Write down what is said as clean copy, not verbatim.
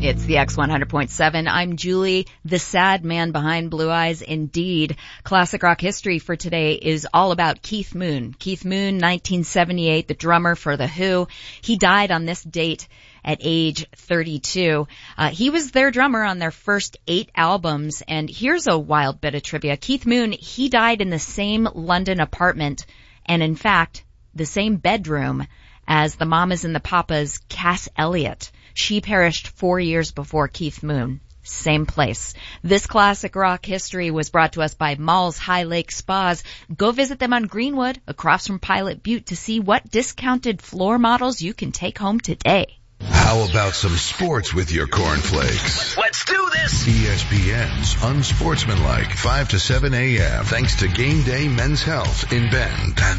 It's the X100.7. I'm Julie, the sad man behind Blue Eyes. Indeed, classic rock history for today is all about Keith Moon. Keith Moon, 1978, the drummer for The Who. He died on this date at age 32. He was their drummer on their first 8 albums. And here's a wild bit of trivia. Keith Moon, he died in the same London apartment and, in fact, the same bedroom as the Mamas and the Papas' Cass Elliot. She perished 4 years before Keith Moon. Same place. This classic rock history was brought to us by Malls High Lake Spas. Go visit them on Greenwood, across from Pilot Butte, to see what discounted floor models you can take home today. How about some sports with your cornflakes? Let's do this! ESPN's Unsportsmanlike, 5 to 7 a.m. Thanks to Game Day Men's Health in Bend.